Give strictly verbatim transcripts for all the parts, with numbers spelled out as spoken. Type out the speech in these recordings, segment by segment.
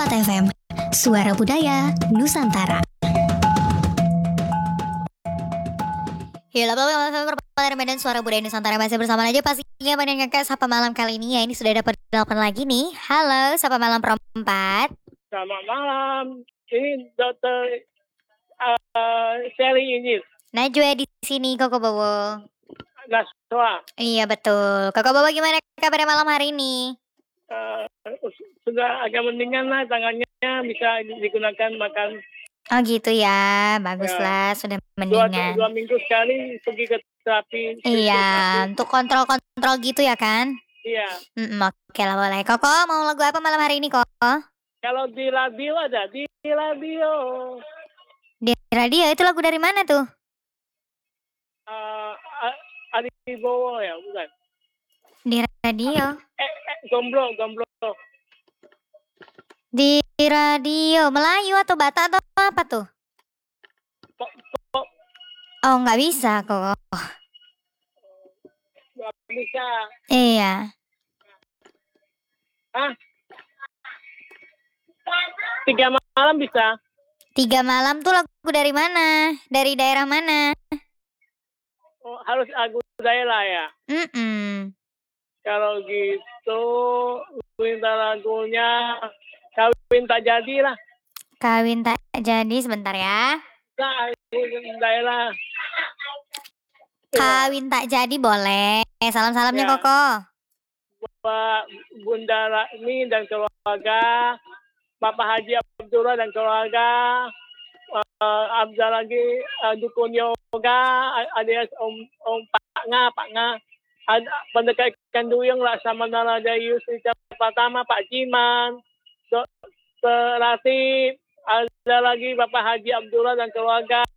empat F M, Suara Budaya Nusantara. Ya, delapan puluh lima Medan Suara Budaya Nusantara masih bersama aja pastinya pada ngekek Sapa Malam kali ini ya. Ini sudah dapat delapan lagi nih. Halo, Sapa Malam perempat. Selamat malam. Ini Dokter uh, Sally ini. Najwa di sini, Koko Bowo. Naswa. Iya betul. Koko Bowo gimana kabar malam hari ini? Uh, sudah agak mendingan lah, tangannya bisa digunakan makan. Oh gitu ya, baguslah ya. Sudah mendingan. Dua, dua minggu sekali pergi ke terapi. Iya, untuk kontrol-kontrol gitu ya kan? Iya. Mm-mm, oke lah boleh. Koko mau lagu apa malam hari ini Koko? Kalau di radio ada, di radio. Di radio itu lagu dari mana tuh? Uh, Adi Bowo ya, bukan? Di radio? Eh, eh gomblo, gomblo. Di radio Melayu atau Batak atau apa tuh? Pop, pop. Oh nggak bisa kok. Nggak bisa. Iya. Hah? Tiga malam bisa. Tiga malam tuh lagu dari mana? Dari daerah mana? Oh, harus lagu daerah ya? Mm-mm. Kalau gitu, minta lagunya Kawin Tak Jadi lah. Kawin Tak Jadi, sebentar ya. Nah, daerah. Kawin Tak Jadi boleh. Salam-salamnya ya. Koko. Bapak Bunda Rakmi dan keluarga, Bapak Haji Abdullah dan keluarga, uh, Abdul lagi uh, Dukun Yoga, alias Om Om Pak Nga, Pak Nga. Ada pendekat ikan duyung Laksamana Raja Yusri pertama Pak Jiman, Dokter Latif, ada lagi Bapak Haji Abdullah dan keluarga,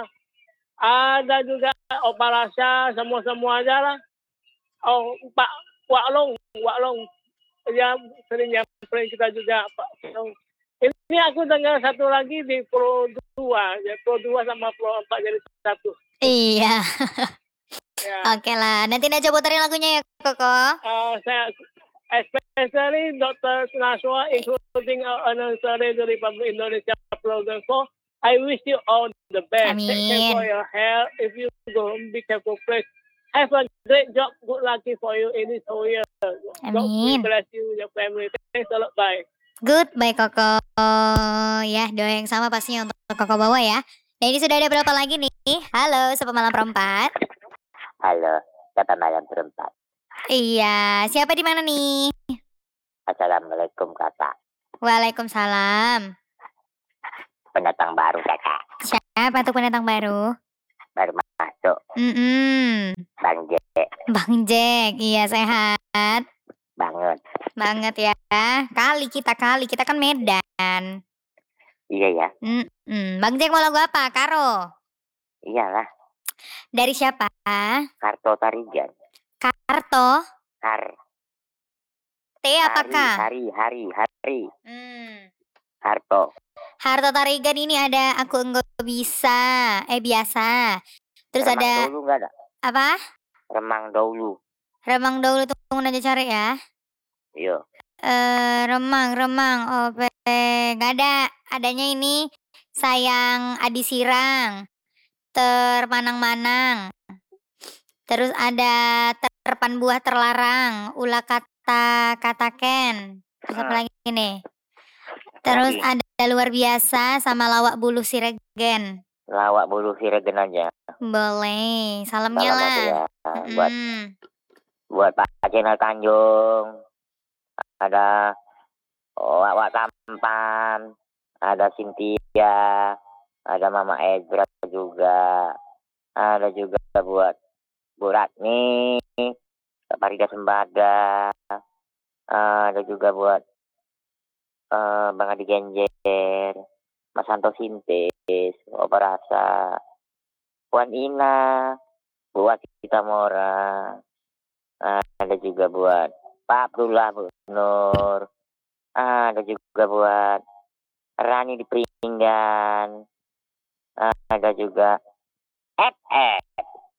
ada juga Opa Rasha, semua-semua aja lah. Oh Pak Waklong, Waklong, ya sering nyamperin kita juga Pak Waklong. Ini aku dengar satu lagi di Pro dua, ya Pro dua sama Pro empat jadi satu. Iya. Ya. Oke lah, nanti Najwa puterin lagunya ya Koko. Uh, saya especially Dokter Naswa, including our announcer the Republic Indonesia Program four. I wish you all the best. Amin. Take care for your health. If you go, be careful, please. Have a great job. Good luck for you in this whole year. Amin. God bless you, your family. Thanks a lot. Bye. Good, bye Koko. Ya, doa yang sama pastinya untuk Koko bawa ya. Nah ini sudah ada berapa lagi nih? Halo, Sapa Malam perempat. Halo, Sapa Malam perempat. Iya, siapa di mana nih? Assalamualaikum kakak. Waalaikumsalam. Pendatang baru kakak. Siapa tuh pendatang baru? Baru masuk. Mm-mm. Bang Jack. Bang Jack, iya sehat. Banget. Banget ya. Kali kita kali kita kan Medan. Iya ya. Mm-mm. Bang Jack mau lagu apa? Karo. Iyalah. Dari siapa? Karto Tarigan. Karto? Har. T apakah? Hari, hari, hari. Hmm. Harto. Harto Tarigan ini ada Aku Enggak Bisa. Eh biasa. Terus Remang ada. Dahulu nggak ada? Apa? Remang Dahulu. Remang Dahulu tunggu aja cari ya. Iya. Eh remang, remang. Oh, nggak ada. Adanya ini Sayang Adi Sirang. Termanang-manang. Terus ada Terpan Buah Terlarang, Ulah Kata Kataken. Terus apa lagi nih? Terus ada Luar Biasa sama Lawak Bulu Siregen. Lawak Bulu Siregen aja. Boleh, salamnya Salam lah. ya. Mm-hmm. Buat buat Pak Jenal Tanjung. Ada Wak Wak Tampan, ada Cynthia, ada Mama Ezra juga, ada juga buat Bu Ratni, Pak Parida Sembada, ada juga buat uh, Bang Adi Genjer, Mas Santo Sintes, Opa Rasa, Puan Ina, buat Kita Mora, ada juga buat Pak Abdullah Bu Nur, ada juga buat Rani di Pringgan, ada juga F F.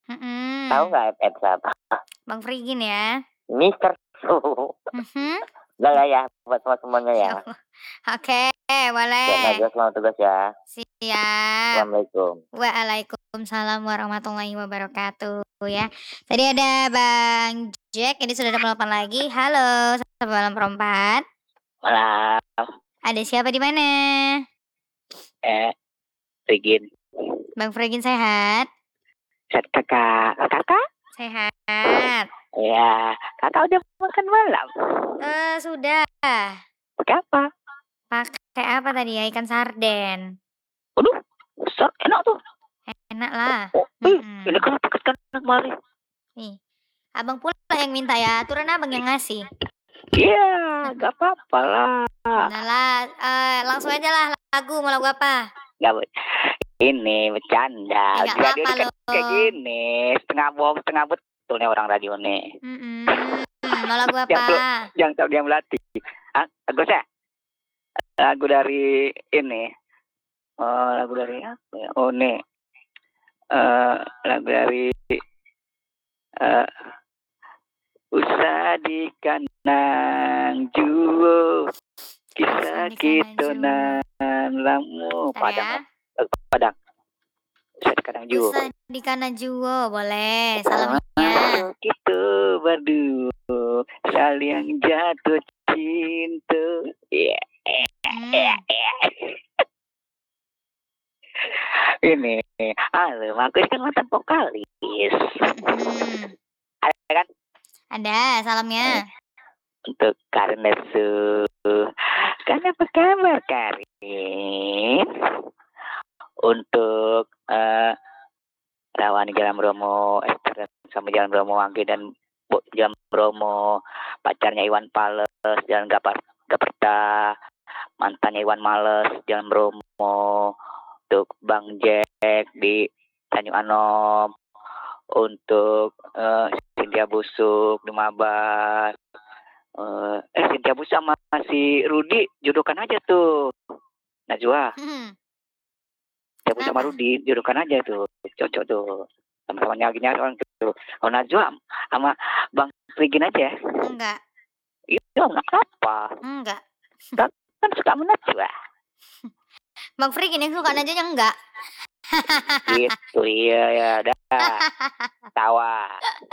Mm-hmm. Tahu nggak F F siapa? Bang Frigin ya. Mister Su. Mm-hmm. Udah ya ya, buat semua semuanya ya. Oke, boleh. Buat Najwa selamat tugas ya. Siap. Assalamualaikum. Waalaikumsalam warahmatullahi wabarakatuh ya. Tadi ada Bang Jack, ini sudah ada penelpon lagi. Halo, selamat malam perempat. Malam. Ada siapa di mana? Eh, Regin. Bang Fregin sehat? Sehat kakak. Kakak? Sehat. Ya, kakak udah makan malam. Eh, sudah. Pakai apa? Pakai apa tadi ya? Ikan sarden. Waduh, besar, enak tuh. Enak lah. Oh, ih, Mm-mm. ini kan tiket kan kemari. Nih, abang pula yang minta ya. Aturan abang yang ngasih. Iya, gak apa-apa lah. Nah lah, eh, langsung aja lah lagu. Mau lagu apa? Gak, ini bercanda. Eh, gak Radio apa-apa ini kan loh. kayak gini, setengah bohong, setengah betul nih orang radio nih. Mm-mm. Mau lagu apa? Jangan, jangan tahu dia melatih. Ah, lagu saya? Lagu dari ini. Oh, lagu dari apa ya? Oh, nih. Uh, lagu dari uh, Usah di kanang juo kisah kita nan lamu Padang ya? uh, Padang Usah di kanang juo Usah di kanang juo boleh salamnya kita berdua saling jatuh cinta yeah. hmm. Ini halo aku kan mantan vokalis hmm. ada kan ada salamnya untuk Karnesu. Kan apa kabar Karin? Untuk uh, Rawani Jalan Bromo, Esther sama Jalan Bromo Wangge dan Bo, Jalan Bromo, pacarnya Iwan Pales, Jalan Gapar Gaperta, mantannya Iwan Males, Jalan Bromo, untuk Bang Jack di Tanjung Anom, untuk uh, Cynthia Busuk di Mabar, uh, eh Cynthia Busuk sama si Rudi jodohkan aja tuh Najwa. hmm. Cynthia Busuk sama Rudi jodohkan aja tuh, cocok tuh sama-sama nyari-nyari orang tuh. Oh Najwa sama Bang Regin aja. Enggak. Iya nggak apa. Enggak. Kan, kan suka sama Najwa. Bang Regin yang suka aja enggak. Gitu iya ya dah tawa.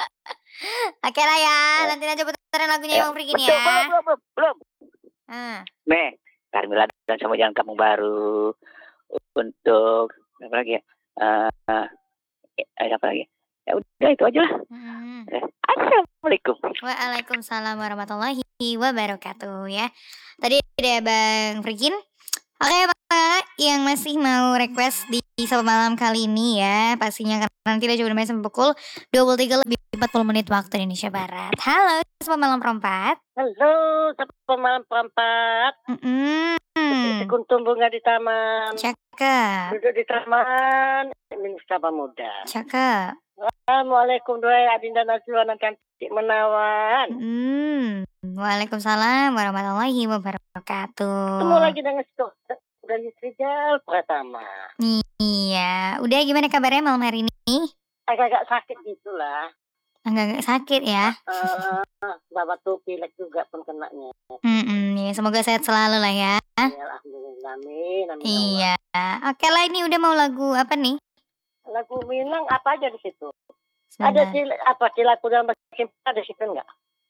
Oke lah ya, nanti aja putarin lagunya ya, Bang Regin ya. Belum belum belum. Hmm. Nih, Carmila dan sama Jalan Kampung Baru untuk apa lagi ya? Uh, eh, apa lagi? Ya udah itu aja lah. Hmm. Assalamualaikum. Waalaikumsalam warahmatullahi wabarakatuh ya. Tadi ada Bang Regin. Oke Pak, yang masih mau request di Sapa Malam kali ini ya, pastinya karena nanti udah coba sampai pukul dua puluh tiga lebih empat puluh menit waktu Indonesia Barat. Halo, Sapa Malam Perempat. Halo, Sapa Malam Perempat. Mm-mm. Sekuntum bunga di taman. Cakep. Duduk di taman, minum sapa muda. Cakep. Assalamualaikum doa Adinda Najwa dan cantik menawan. Hmm. Waalaikumsalam warahmatullahi wabarakatuh. Ketemu lagi dengan Stok dari Rijal Pratama. Iya, udah gimana kabarnya malam hari ini? Agak-agak sakit gitulah. Agak-agak sakit ya? Uh, bapak tuh pilek juga pun kenanya. Hmm, ya, semoga sehat selalu lah ya. Ya alhamdulillah, amin, amin. Iya, oke lah ini udah mau lagu apa nih? Lagu Minang apa aja di situ? Sebentar. Ada cil apa cilaku dalam bahasa Simpang ada situ enggak?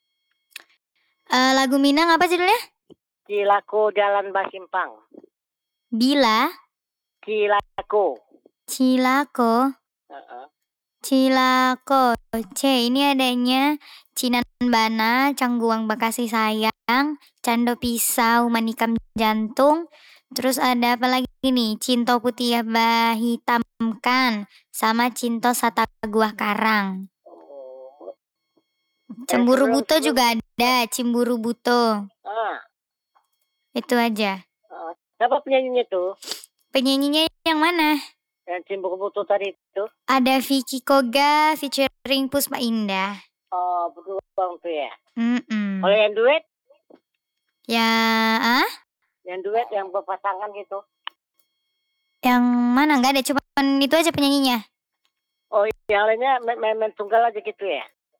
Uh, lagu Minang apa judulnya? Cilaku Jalan Basimpang. Bila? Cilaku. Cilako. Uh-uh. Cilako. C ini adanya Cinan Bana, Cangguang Bekasi Sayang, Cando Pisau, Manikam Jantung. Terus ada apa lagi nih? Cinto Putih Bahitamkan sama Cinto Sataguah Karang. Cemburu Buto juga ada, Cimburu Buto. Ah. Itu aja. Uh, siapa penyanyinya tuh? Penyanyinya yang mana? Yang Cimburu Buto tadi itu? Ada Vicky Koga featuring Puspa Indah. Oh, berdua bang tuh ya. Mm-mm. Kalau yang duet? Ya, ah? Yang duet yang berpasangan gitu. Yang mana? Enggak ada, cuma itu aja penyanyinya. Oh, yang lainnya main-main tunggal aja gitu ya?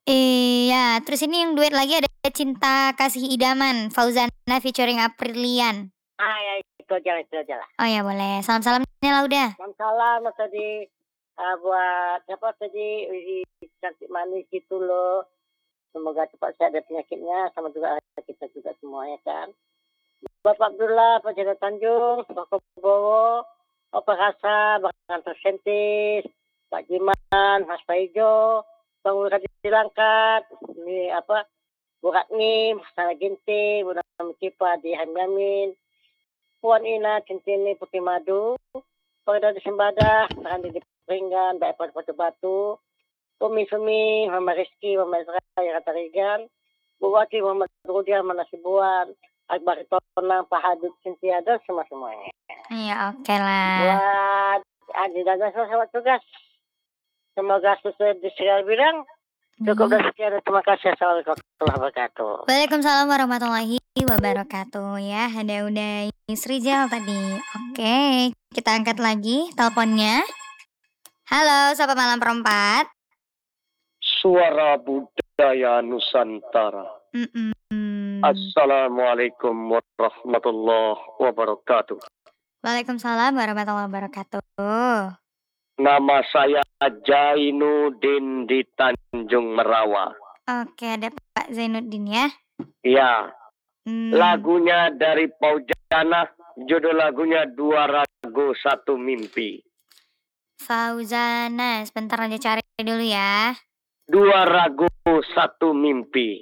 Iya, terus ini yang duet lagi ada Cinta Kasih Idaman, Fauzana featuring Aprilian. Ah ya itu aja itu aja lah. Oh ya boleh. Salam-salamnya lah udah. Salam mas tadi uh, buat siapa tadi Wizi cantik manis gitu loh. Semoga cepat sehat dari penyakitnya sama juga kita juga semua ya kan. Bapak Abdullah, Pak Jaka Tanjung, Pak Kobowo, Opa Rasa, Bang Anto Sentis, Pak Jiman, Mas Paijo, Bang Uri Dilangkat, ini apa, Bu Ratni, Mas Sana Ginti, Bu Nama Kipa di Hamyamin, Puan Ina, Cintini, Putih Madu, Pak Dodi Sembada, Randi di Peringgan, Mbak Epon Batu Batu, Umi Sumi, Mama Rizky, Mama Israel, Rata Regan, Bu Wati, Muhammad Rudian, Manasibuan, Akbar Tonang, Pak Hadid, Cynthia, dan semua-semuanya. Iya oke okay lah. Buat Adi dan selamat tugas. Semoga sesuai di serial bidang. Cukup dan sekian. Terima kasih. Assalamualaikum warahmatullahi wabarakatuh. Waalaikumsalam warahmatullahi wabarakatuh. Ya, ada udah Srijal tadi. Oke, kita angkat lagi teleponnya. Halo, Sobat Malam Perempat. Suara Budaya Nusantara. Mm-mm. Assalamualaikum warahmatullahi wabarakatuh. Waalaikumsalam warahmatullahi wabarakatuh. Nama saya Jainuddin di Tanjung Merawa. Oke, ada Pak Zainuddin ya. Ya, Hmm. lagunya dari Fauzana, judul lagunya Dua Ragu Satu Mimpi. Fauzana, sebentar aja cari dulu ya. Dua Ragu Satu Mimpi.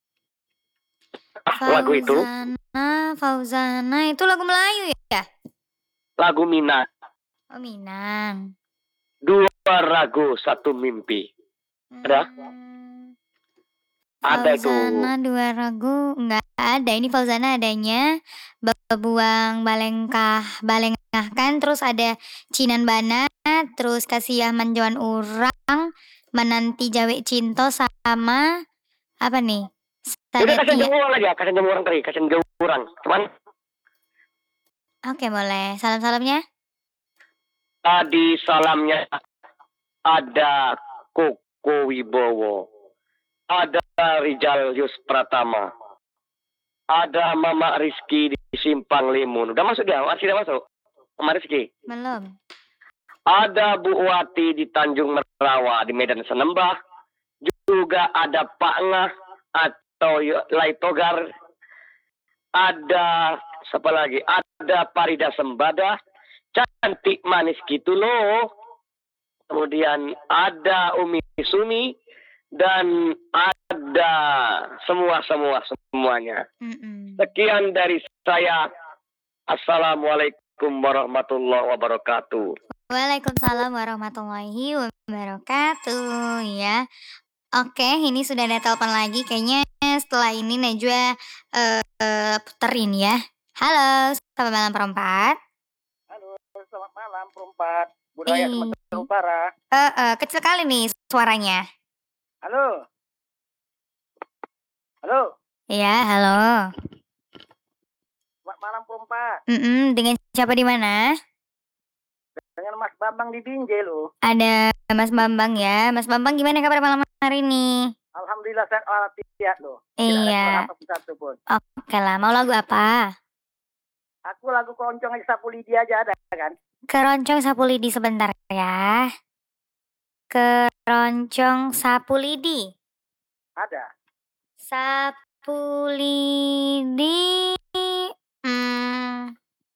Ah, lagu itu Fauzana, Fauzana itu lagu Melayu ya? lagu Minang. Oh Minang. Dua Ragu Satu Mimpi. Ada? Hmm. Ada itu. Fauzana dua ragu enggak ada. Ini Fauzana adanya Babuang Balengkah Balengahkan, terus ada Cinan Bana, terus Kasih Manjoan Urang, Menanti Jawe Cinto, sama apa nih? Udah kasih Sadetia. jemur aja, kasih jemur orang tadi, kasih jemur orang. Cuman Oke boleh. Salam-salamnya. tadi salamnya ada Koko Wibowo, ada Rijal Yus Pratama, ada Mama Rizky di Simpang Limun. Udah masuk dia? Masih udah masuk? Mama Rizky. Belum. Ada Bu Wati di Tanjung Merawa di Medan Senembah. Juga ada Pak Ngah atau Laitogar. Ada siapa lagi? Ada Parida Sembada. Cantik manis gitu loh. Kemudian ada Umi Sumi. Dan ada semua-semua semuanya. Mm-mm. Sekian dari saya. Assalamualaikum warahmatullahi wabarakatuh. Waalaikumsalam warahmatullahi wabarakatuh ya. Oke, ini sudah ada telepon lagi. Kayaknya setelah ini Najwa uh, uh, puterin ya. Halo, selamat malam perempat. Halo, selamat malam perempat. Budaya Ih. Sumatera Utara. Uh, uh, kecil kali nih suaranya. Halo. Halo. Iya, halo. Selamat malam perempat. Mm-mm, dengan siapa di mana? Dengan Mas Bambang di Binjai loh. Ada Mas Bambang ya. Mas Bambang gimana kabar malam hari ini? Alhamdulillah sehat walafiat loh. Iya. Tidak ada satu pun. Oke lah, mau lagu apa? Aku lagu Keroncong aja Sapu Lidi aja ada kan? Keroncong Sapu Lidi sebentar ya. Keroncong Sapu Lidi. Ada. Sapu Lidi. Hmm.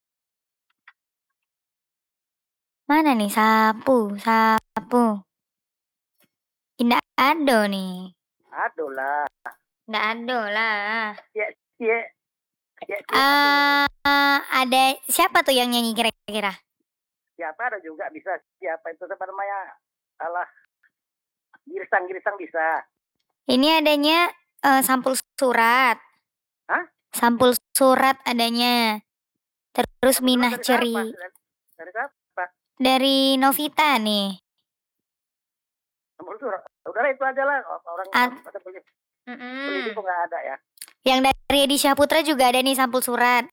Mana nih sapu, sapu. Tidak ada nih. Aduh lah. Tidak ada lah. Cie, cie. Cie, cie. Ah, ada siapa tuh yang nyanyi kira-kira? Siapa ada juga bisa. Siapa itu apa namanya? Alah. Girisang-girisang bisa. Ini adanya eh, sampul surat. Hah? Sampul surat adanya. Terus Minah Dari Ceri. siapa? Dari, dari siapa? Dari Novita nih. Nomor surat. Udah itu aja lah. Orang At- pada beli. Mm-mm. Beli itu nggak ada ya. Yang dari Edi Syaputra juga ada nih sampul surat.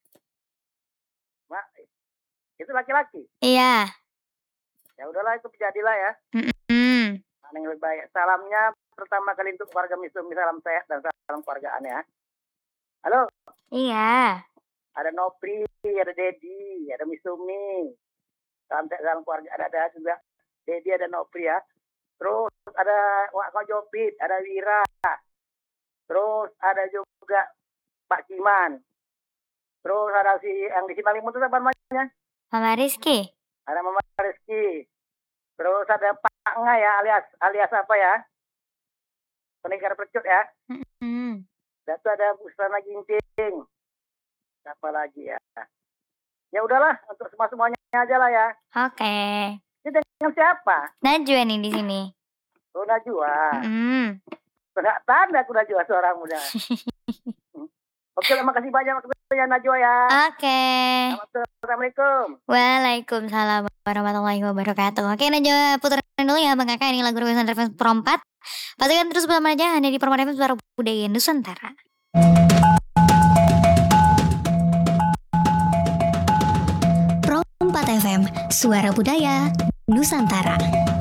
Mak, itu laki-laki. Iya. Ya udahlah itu jadilah ya. Mm-mm. yang lebih baik. Salamnya pertama kali untuk keluarga Misumi, salam sehat dan salam keluargaan ya. Halo. Iya. Ada Nopri, ada Dedi, ada Misumi. Salam sehat salam keluarga. Ada ada juga Dedi, ada Nopri ya. Terus ada Wak Kojopit, ada Wira. Terus ada juga Pak Kiman. Terus ada si yang di Simalimun itu apa namanya? Mama Rizky. Ada Mama Rizky. Terus ada Pak Nga ya, alias alias apa ya? Peningkar Percut ya. Mm-hmm. Dan itu ada Busana Ginting. Apa lagi ya? Ya udahlah, untuk semua semuanya aja lah ya. Oke. Okay. Ini dengan siapa? Najwa nih di sini. Oh, Najwa. Hmm. Enggak tanda aku Najwa seorang muda. Oke, terima kasih banyak waktunya Najwa ya. Oke. Okay. Assalamualaikum. Waalaikumsalam warahmatullahi wabarakatuh. Oke, Najwa puterin dulu ya Bang Kakak, ini lagu Requestan Reference Perempat. Pastikan terus bersama aja hanya di Perempat F M Suara Budaya Nusantara. Perempat F M Suara Budaya Nusantara.